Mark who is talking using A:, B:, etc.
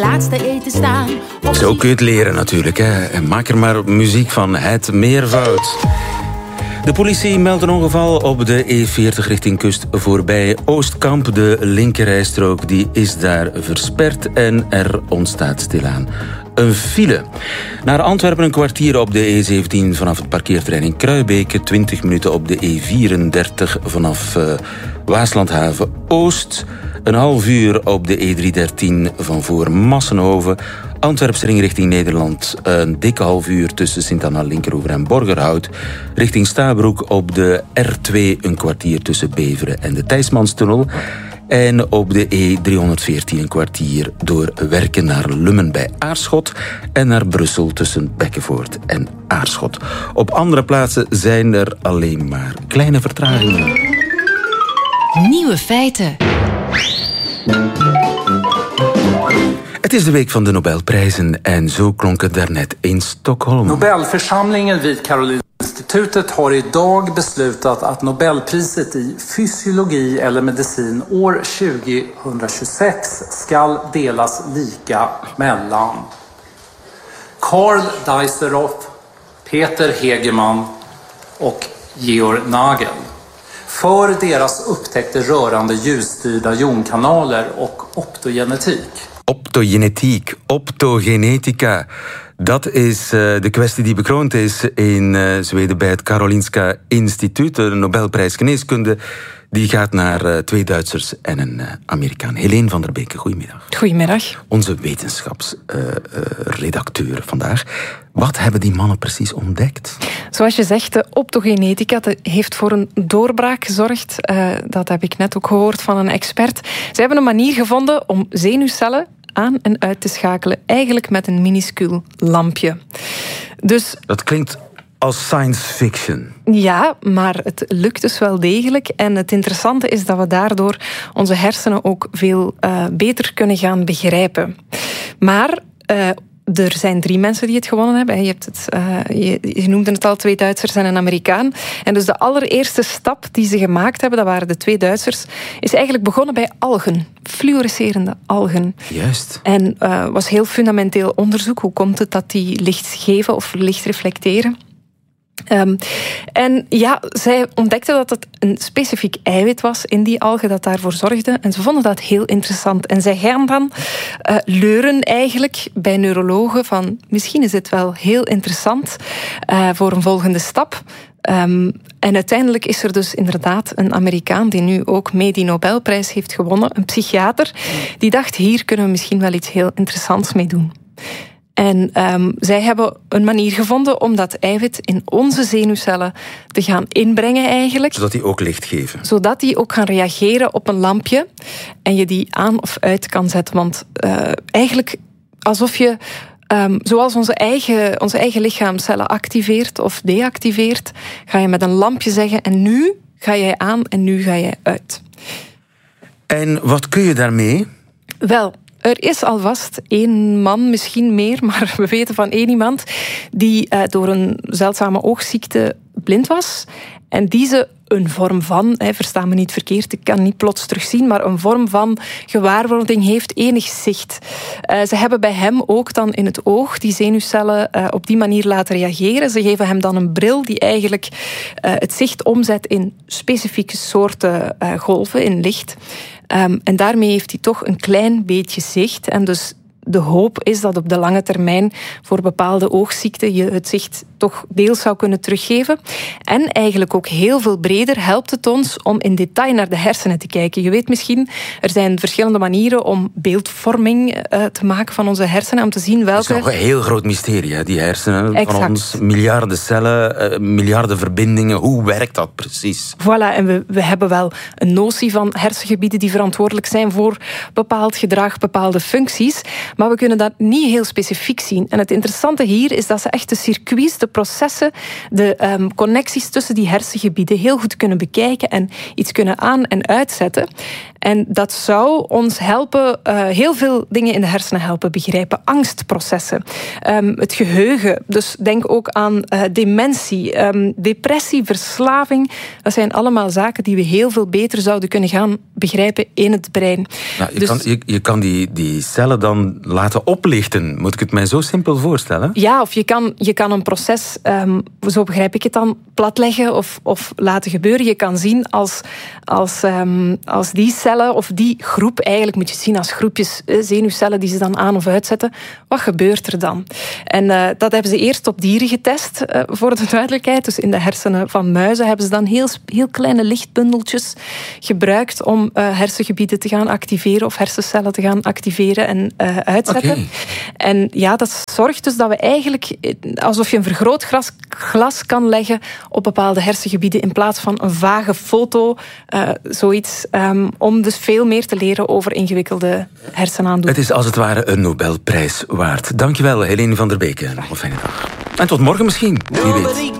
A: laatste eten staan.
B: Zo kun je het leren natuurlijk, hè. En maak er maar muziek van, het meervoud. De politie meldt een ongeval op de E40 richting kust voorbij Oostkamp. De linkerrijstrook die is daar versperd en er ontstaat stilaan een file. Naar Antwerpen een kwartier op de E17 vanaf het parkeerterrein in Kruibeke. 20 minuten op de E34 vanaf Waaslandhaven Oost. Een half uur op de E313 van voor Massenhoven. Antwerpsring richting Nederland. Een dikke half uur tussen Sint-Anna, Linkeroever en Borgerhout. Richting Stabroek op de R2 een kwartier tussen Beveren en de Thijsmanstunnel. En op de E314 een kwartier door Werken naar Lummen bij Aarschot. En naar Brussel tussen Bekkenvoort en Aarschot. Op andere plaatsen zijn er alleen maar kleine vertragingen.
A: Nieuwe feiten.
B: Het is de week van de Nobelprijzen en zo klonk het daarnet in Stockholm.
C: Nobelförsamlingen vid Karolinska Institutet har idag beslutat att Nobelpriset i fysiologi eller medicin år 2026 ska delas lika mellan Karl Dijsselhoff, Peter Hegemann och Georg Nagel för deras upptäckter rörande ljusstyrda jonkanaler och
B: optogenetica. Dat is de kwestie die bekroond is in Zweden bij het Karolinska Instituut. De Nobelprijs Geneeskunde die gaat naar 2 Duitsers en een Amerikaan. Helene van der Beek, goedemiddag.
D: Goedemiddag.
B: Onze wetenschapsredacteur vandaag. Wat hebben die mannen precies ontdekt?
D: Zoals je zegt, de optogenetica heeft voor een doorbraak gezorgd. Dat heb ik net ook gehoord van een expert. Ze hebben een manier gevonden om zenuwcellen aan en uit te schakelen. Eigenlijk met een minuscuul lampje. Dus
B: dat klinkt als science fiction.
D: Ja, maar het lukt dus wel degelijk. En het interessante is dat we daardoor onze hersenen ook veel beter kunnen gaan begrijpen. Maar er zijn 3 mensen die het gewonnen hebben. Je noemde het al, 2 Duitsers en een Amerikaan. En dus de allereerste stap die ze gemaakt hebben, dat waren de 2 Duitsers, is eigenlijk begonnen bij algen. Fluorescerende algen.
B: Juist.
D: En was heel fundamenteel onderzoek. Hoe komt het dat die licht geven of licht reflecteren? En ja, zij ontdekten dat het een specifiek eiwit was in die algen dat daarvoor zorgde. En ze vonden dat heel interessant. En zij gaan dan leuren eigenlijk bij neurologen van misschien is het wel heel interessant voor een volgende stap. En uiteindelijk is er dus inderdaad een Amerikaan die nu ook mee die Nobelprijs heeft gewonnen, een psychiater, die dacht hier kunnen we misschien wel iets heel interessants mee doen. En zij hebben een manier gevonden om dat eiwit in onze zenuwcellen te gaan inbrengen eigenlijk.
B: Zodat die ook licht geven.
D: Zodat die ook gaan reageren op een lampje en je die aan of uit kan zetten. Want eigenlijk alsof je, zoals onze eigen lichaamcellen activeert of deactiveert, ga je met een lampje zeggen en nu ga jij aan en nu ga jij uit.
B: En wat kun je daarmee?
D: Wel, er is alvast 1 man, misschien meer, maar we weten van 1 iemand die door een zeldzame oogziekte blind was. En die ze een vorm van, versta me niet verkeerd, ik kan niet plots terugzien, maar een vorm van gewaarwording heeft, enig zicht. Ze hebben bij hem ook dan in het oog die zenuwcellen op die manier laten reageren. Ze geven hem dan een bril die eigenlijk het zicht omzet in specifieke soorten golven, in licht. En daarmee heeft hij toch een klein beetje zicht. En dus de hoop is dat op de lange termijn voor bepaalde oogziekten je het zicht toch deels zou kunnen teruggeven. En eigenlijk ook heel veel breder helpt het ons om in detail naar de hersenen te kijken. Je weet misschien, er zijn verschillende manieren om beeldvorming te maken van onze hersenen, om te zien welke...
B: Dat is nog een heel groot mysterie, hè? Die hersenen
D: exact.
B: Van ons. Miljarden cellen, miljarden verbindingen. Hoe werkt dat precies?
D: Voilà, en we hebben wel een notie van hersengebieden die verantwoordelijk zijn voor bepaald gedrag, bepaalde functies. Maar we kunnen dat niet heel specifiek zien. En het interessante hier is dat ze echt de circuits, de processen, de connecties tussen die hersengebieden heel goed kunnen bekijken en iets kunnen aan- en uitzetten. En dat zou ons helpen, heel veel dingen in de hersenen helpen begrijpen. Angstprocessen, het geheugen. Dus denk ook aan dementie, depressie, verslaving. Dat zijn allemaal zaken die we heel veel beter zouden kunnen gaan begrijpen in het brein.
B: Nou, je kan die cellen dan laten oplichten. Moet ik het mij zo simpel voorstellen?
D: Ja, of je kan een proces, zo begrijp ik het dan, platleggen of laten gebeuren. Je kan zien als die cellen of die groep, eigenlijk moet je het zien als groepjes zenuwcellen die ze dan aan of uitzetten. Wat gebeurt er dan? En dat hebben ze eerst op dieren getest, voor de duidelijkheid. Dus in de hersenen van muizen hebben ze dan heel kleine lichtbundeltjes gebruikt om hersengebieden te gaan activeren of hersencellen te gaan activeren en uitzetten. Okay. En ja, dat zorgt dus dat we eigenlijk alsof je een vergrootglas kan leggen op bepaalde hersengebieden in plaats van een vage foto, zoiets, om dus veel meer te leren over ingewikkelde hersenaandoeningen.
B: Het is als het ware een Nobelprijs waard. Dankjewel, Helene van der Beek. Nog een fijne dag. En tot morgen misschien, wie weet.